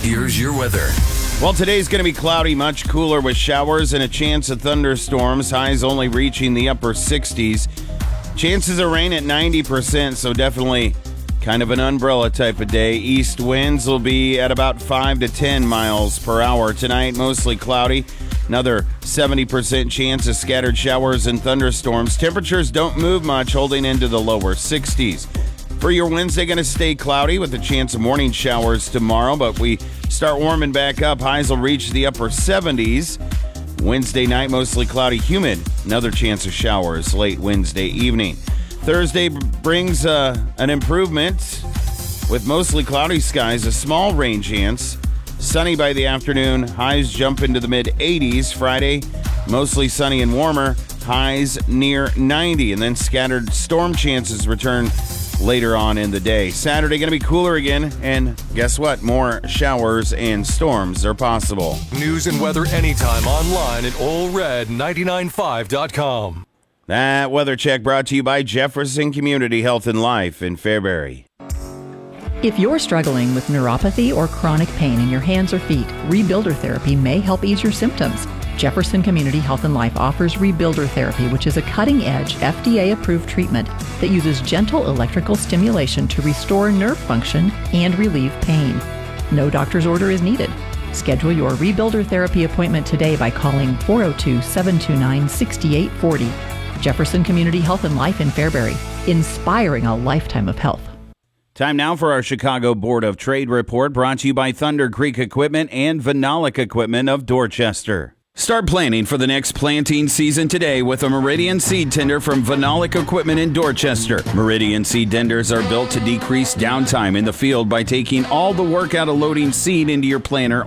Here's your weather. Well, today's going to be cloudy, much cooler with showers and a chance of thunderstorms. Highs only reaching the upper 60s. Chances of rain at 90%, so definitely kind of an umbrella type of day. East winds will be at about 5 to 10 miles per hour. Tonight, mostly cloudy. Another 70% chance of scattered showers and thunderstorms. Temperatures don't move much, holding into the lower 60s. For your Wednesday, going to stay cloudy with a chance of morning showers tomorrow, but we start warming back up. Highs will reach the upper 70s. Wednesday night, mostly cloudy, humid. Another chance of showers late Wednesday evening. Thursday brings an improvement with mostly cloudy skies, a small rain chance. Sunny by the afternoon, highs jump into the mid-80s. Friday, mostly sunny and warmer, highs near 90. And then scattered storm chances return later on in the day. Saturday going to be cooler again, and guess what? More showers and storms are possible. News and weather anytime online at allred995.com. That weather check brought to you by Jefferson Community Health and Life in Fairbury. If you're struggling with neuropathy or chronic pain in your hands or feet, Rebuilder Therapy may help ease your symptoms. Jefferson Community Health and Life offers Rebuilder Therapy, which is a cutting-edge, FDA-approved treatment that uses gentle electrical stimulation to restore nerve function and relieve pain. No doctor's order is needed. Schedule your Rebuilder Therapy appointment today by calling 402-729-6840. Jefferson Community Health and Life in Fairbury, inspiring a lifetime of health. Time now for our Chicago Board of Trade report, brought to you by Thunder Creek Equipment and Vinolic Equipment of Dorchester. Start planning for the next planting season today with a Meridian seed tender from Vinolic Equipment in Dorchester. Meridian seed tenders are built to decrease downtime in the field by taking all the work out of loading seed into your planter